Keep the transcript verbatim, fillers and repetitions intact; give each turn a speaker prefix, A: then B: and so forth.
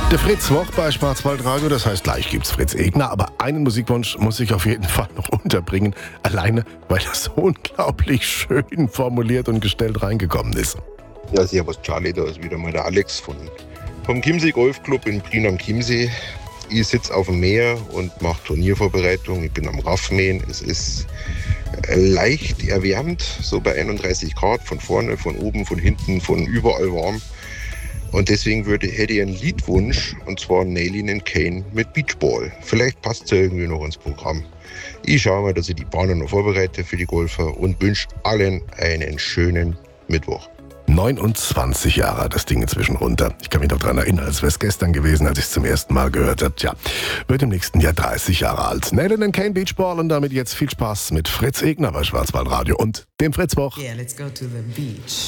A: Der Fritz Woch bei Schwarzwaldradio, das heißt, gleich gibt's Fritz Egner, aber einen Musikwunsch muss ich auf jeden Fall noch unterbringen, alleine, weil das so unglaublich schön formuliert und gestellt reingekommen ist.
B: Ja, servus Charlie, da ist wieder mal der Alex von, vom Chiemsee Golfclub in Prien am Chiemsee. Ich sitze auf dem Meer und mache Turniervorbereitung, ich bin am Raffmähen, es ist leicht erwärmt, so bei einunddreißig Grad, von vorne, von oben, von hinten, von überall warm. Und deswegen würde, hätte ich einen Liedwunsch, und zwar Nailin and Kane mit Beachball. Vielleicht passt es ja irgendwie noch ins Programm. Ich schaue mal, dass ich die Bahnen noch vorbereite für die Golfer und wünsche allen einen schönen Mittwoch.
A: neunundzwanzig Jahre das Ding inzwischen runter. Ich kann mich noch daran erinnern, als wäre es gestern gewesen, als ich es zum ersten Mal gehört habe. Tja, wird im nächsten Jahr dreißig Jahre alt. Nailin and Kane Beachball und damit jetzt viel Spaß mit Fritz Egner bei Schwarzwaldradio und dem Fritz Woch.
C: Yeah, let's go to the beach.